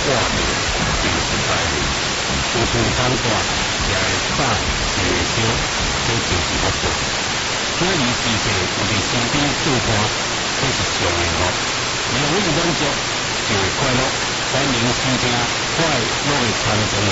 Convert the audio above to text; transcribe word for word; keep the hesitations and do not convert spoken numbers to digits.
挂着第十八年，有时当大也会打也会烧，这就是福报。今日时节有伫身边做伴，这是上的福。人会满足就会快乐，欢迎收听快乐的传承人。